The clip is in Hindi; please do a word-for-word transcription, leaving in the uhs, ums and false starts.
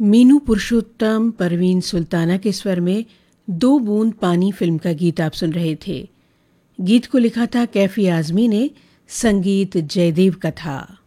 मीनू पुरुषोत्तम, परवीन सुल्ताना के स्वर में दो बूंद पानी फिल्म का गीत आप सुन रहे थे। गीत को लिखा था कैफी आजमी ने, संगीत जयदेव का था।